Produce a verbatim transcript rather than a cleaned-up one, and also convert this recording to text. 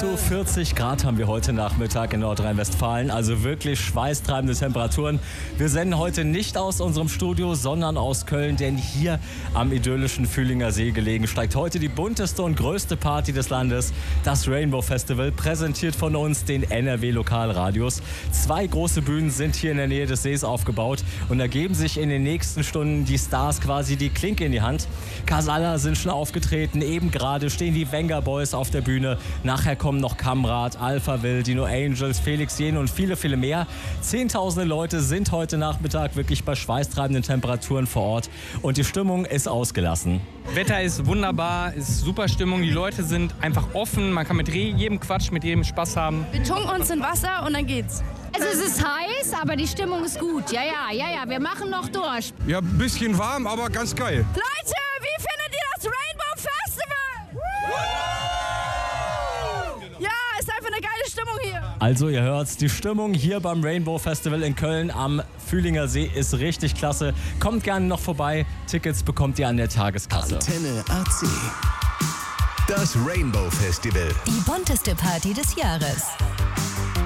zu vierzig Grad haben wir heute Nachmittag in Nordrhein-Westfalen, also wirklich schweißtreibende Temperaturen. Wir senden heute nicht aus unserem Studio, sondern aus Köln, denn hier am idyllischen Fühlinger See gelegen steigt heute die bunteste und größte Party des Landes, das Rainbow Festival, präsentiert von uns, den N R W Lokalradios. Zwei große Bühnen sind hier in der Nähe des Sees aufgebaut und da geben sich in den nächsten Stunden die Stars quasi die Klinke in die Hand. Kasala sind schon aufgetreten, eben gerade stehen die Venga Boys auf der Bühne. Nachher kommen noch Kamrat, Alphaville, Dino Angels, Felix Jähn und viele, viele mehr. Zehntausende Leute sind heute Nachmittag wirklich bei schweißtreibenden Temperaturen vor Ort und die Stimmung ist ausgelassen. Wetter ist wunderbar, ist super Stimmung, die Leute sind einfach offen, man kann mit jedem Quatsch, mit jedem Spaß haben. Wir tunken uns in Wasser und dann geht's. Also es ist heiß, aber die Stimmung ist gut. Ja, ja, ja, ja, wir machen noch durch. Ja, ein bisschen warm, aber ganz geil. Leute, wie findet ihr das Rainbow Festival? Ja, ist einfach eine geile Stimmung hier. Also ihr hört's, die Stimmung hier beim Rainbow Festival in Köln am Fühlinger See ist richtig klasse. Kommt gerne noch vorbei, Tickets bekommt ihr an der Tageskasse. Antenne A C. Das Rainbow Festival. Die bunteste Party des Jahres.